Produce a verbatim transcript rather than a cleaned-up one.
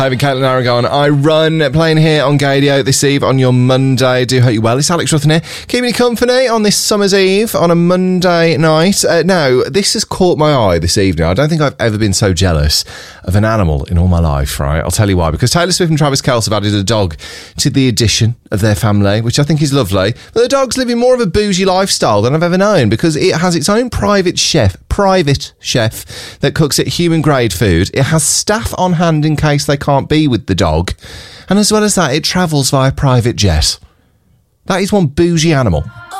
Hi, I'm Caitlin Aragon. I run playing here on Gadio this eve on your Monday. I do hope you're well. It's Alex Ruffin here, keeping you company on this summer's eve on a Monday night. Uh, now, this has caught my eye this evening. I don't think I've ever been so jealous of an animal in all my life, right? I'll tell you why. Because Taylor Swift and Travis Kelce have added a dog to the addition of their family, which I think is lovely. But the dog's living more of a bougie lifestyle than I've ever known because it has its own private chef, private chef that cooks it human-grade food. It has staff on hand in case they can't be with the dog. And as well as that, it travels via private jet. That is one bougie animal.